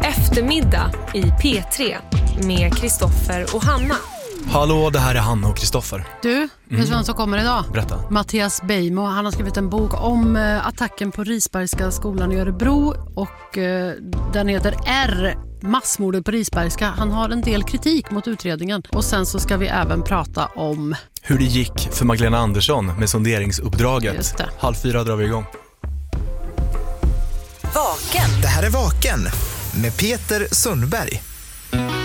Eftermiddag i P3 med Kristoffer och Hanna. Hallå, det här är Hanna och Kristoffer. Du, vet du vem som kommer idag? Berätta. Mattias Beijmo, han har skrivit en bok om attacken på Risbergska skolan i Örebro och den heter R, massmordet på Risbergska. Han har en del kritik mot utredningen och sen så ska vi även prata om hur det gick för Magdalena Andersson med sonderingsuppdraget. Just det. 3:30 drar vi igång. Vaken. Det här är Vaken med Peter Sundberg.